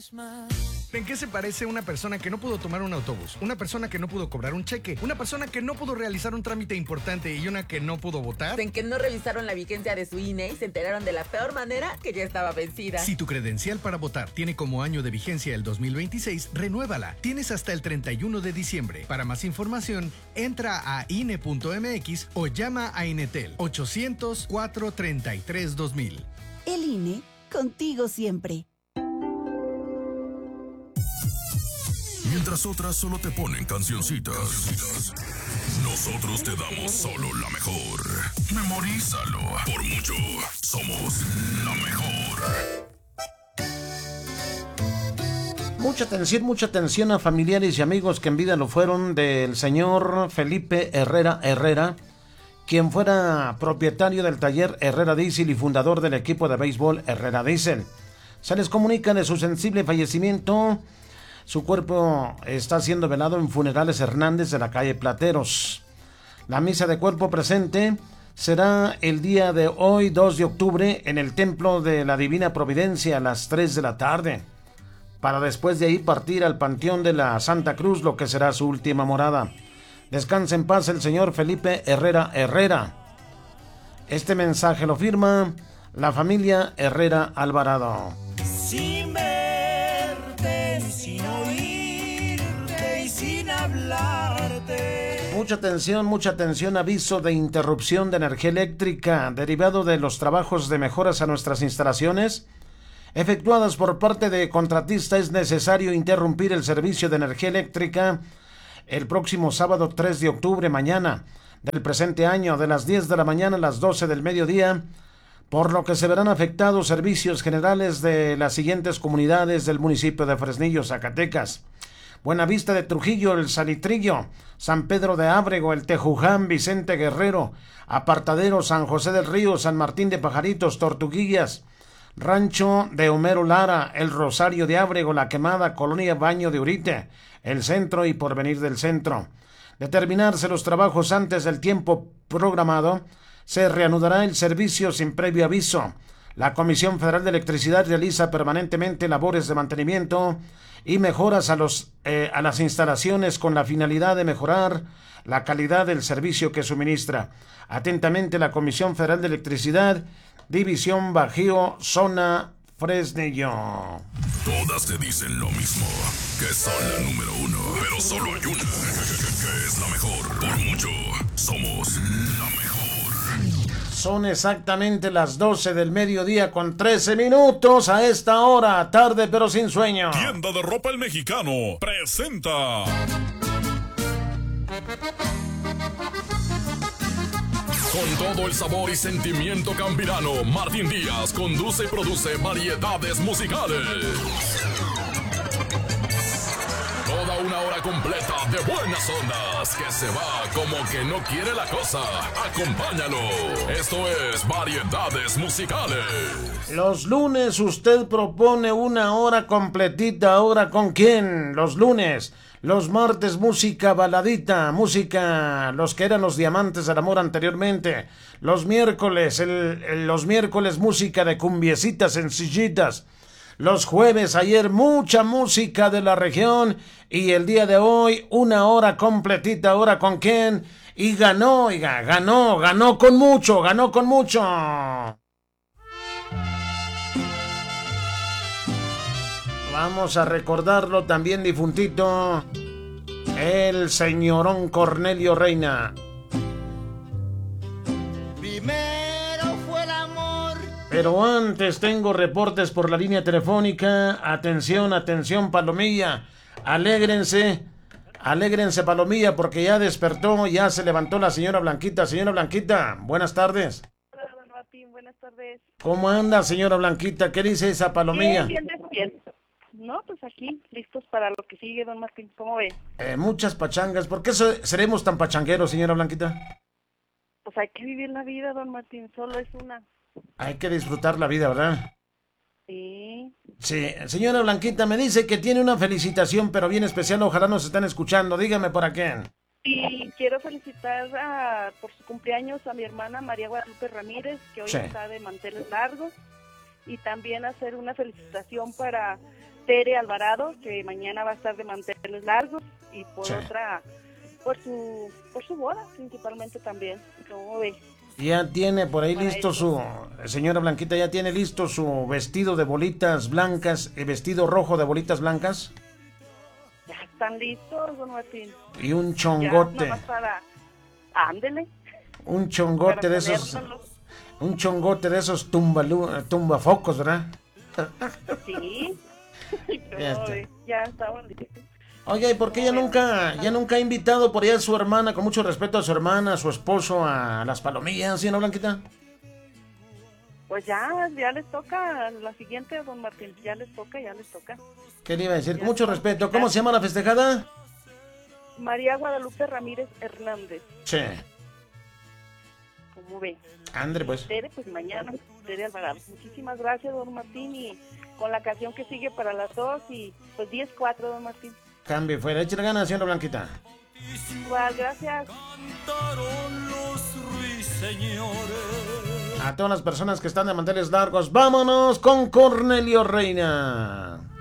¿En qué se parece una persona que no pudo tomar un autobús? Una persona que no pudo cobrar un cheque, una persona que no pudo realizar un trámite importante y una que no pudo votar. En que no revisaron la vigencia de su INE y se enteraron de la peor manera que ya estaba vencida. Si tu credencial para votar tiene como año de vigencia el 2026, renuévala. Tienes hasta el 31 de diciembre. Para más información, entra a INE.mx o llama a Inetel 800-433-2000. El INE, contigo siempre. Mientras otras solo te ponen cancioncitas, nosotros te damos solo la mejor. Memorízalo. Por mucho, somos la mejor. Mucha atención a familiares y amigos que en vida lo fueron del señor Felipe Herrera, quien fuera propietario del taller Herrera Diesel y fundador del equipo de béisbol Herrera Diesel. Se les comunica de su sensible fallecimiento. Su cuerpo está siendo velado en Funerales Hernández de la calle Plateros. La misa de cuerpo presente será el día de hoy, 2 de octubre, en el Templo de la Divina Providencia a las 3 de la tarde, para después de ahí partir al Panteón de la Santa Cruz, lo que será su última morada. Descanse en paz el señor Felipe Herrera. Este mensaje lo firma la familia Herrera Alvarado. Sin verte, sin oírte y sin hablarte. Mucha atención, aviso de interrupción de energía eléctrica derivado de los trabajos de mejoras a nuestras instalaciones efectuadas por parte de contratista. Es necesario interrumpir el servicio de energía eléctrica el próximo sábado 3 de octubre, mañana del presente año, de las 10 de la mañana a las 12 del mediodía, por lo que se verán afectados servicios generales de las siguientes comunidades del municipio de Fresnillo, Zacatecas: Buenavista de Trujillo, El Salitrillo, San Pedro de Ábrego, El Tejuján, Vicente Guerrero, Apartadero, San José del Río, San Martín de Pajaritos, Tortuguillas, Rancho de Homero Lara, El Rosario de Ábrego, La Quemada, Colonia Baño de Urite, El Centro y Porvenir del Centro. De terminarse los trabajos antes del tiempo programado, se reanudará el servicio sin previo aviso. La Comisión Federal de Electricidad realiza permanentemente labores de mantenimiento y mejoras a las instalaciones con la finalidad de mejorar la calidad del servicio que suministra. Atentamente, la Comisión Federal de Electricidad, División Bajío, Zona Fresnillo. Todas te dicen lo mismo, que son la número uno, pero solo hay una, que es la mejor. Por mucho, somos la mejor. Son exactamente las 12 del mediodía con 13 minutos a esta hora, tarde pero sin sueño. Tienda de Ropa El Mexicano presenta... Con todo el sabor y sentimiento campirano, Martín Díaz conduce y produce variedades musicales. Toda una hora completa de buenas ondas, que se va como que no quiere la cosa. Acompáñalo. Esto es Variedades Musicales. Los lunes usted propone una hora completita. ¿Ahora con quién? Los lunes. Los martes, música baladita, música, los que eran los diamantes del amor anteriormente. Los miércoles, los miércoles, música de cumbiecitas sencillitas. Los jueves, ayer, mucha música de la región. Y el día de hoy, una hora completita. ¿Ahora con quién? Y ganó, oiga, ganó con mucho. Vamos a recordarlo también, difuntito, el señorón Cornelio Reina. Primero fue el amor. Pero antes tengo reportes por la línea telefónica. Atención, Palomilla. Alégrense, Palomilla, porque ya despertó, ya se levantó la señora Blanquita. Señora Blanquita, buenas tardes. Hola, don Martín, buenas tardes. ¿Cómo anda, señora Blanquita? ¿Qué dice esa Palomilla? Bien despierto. No, pues aquí, listos para lo que sigue, don Martín. ¿Cómo ve? Muchas pachangas. ¿Por qué seremos tan pachangueros, señora Blanquita? Pues hay que vivir la vida, don Martín. Solo es una. Hay que disfrutar la vida, ¿verdad? Sí. Sí, señora Blanquita, me dice que tiene una felicitación, pero bien especial. Ojalá nos estén escuchando. Dígame por aquí. Y quiero felicitar por su cumpleaños a mi hermana María Guadalupe Ramírez, que hoy Sí. está de manteles largos. Y también hacer una felicitación para Tere Alvarado, que mañana va a estar de manteles largos, y por Sí. otra, por su boda, principalmente también. ¿Cómo ve? Ya tiene por ahí Para listo eso. señora Blanquita, ya tiene listo su vestido de bolitas blancas, vestido rojo de bolitas blancas Ya están listos, don Martín. y un Ya, chongote, nomás para... Ándele. un chongote para de esos, ponérnoslo. un chongote de esos tumbafocos, ¿verdad? Sí. Ya ¿Cómo está. ve? Ya estaban listos. Oye, ¿y por qué ya nunca ha invitado por allá a su hermana, con mucho respeto a su hermana, a su esposo, a las palomillas, ¿sí, no, Blanquita? Pues ya les toca la siguiente, don Martín. Ya les toca. ¿Qué le iba a decir? Ya Con mucho está. respeto. ¿Cómo se llama la festejada? María Guadalupe Ramírez Hernández. Sí. ¿Cómo ve? Andre, pues. Tere, pues mañana. Tere Alvarado. Muchísimas gracias, don Martín. Y con la canción que sigue para las 2 y pues 10-4, don Martín. Cambie fuera. Échale ganas, señora Blanquita. Igual, gracias. Cantaron los ruiseñores. A todas las personas que están de manteles largos, vámonos con Cornelio Reina.